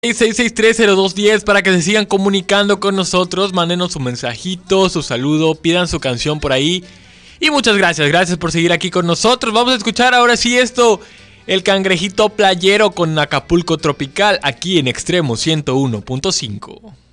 6630210 para que se sigan comunicando con nosotros. Mándenos su mensajito, su saludo, pidan su canción por ahí. Y muchas gracias por seguir aquí con nosotros. Vamos a escuchar ahora sí esto, el cangrejito playero con Acapulco Tropical, aquí en Extremo 101.5.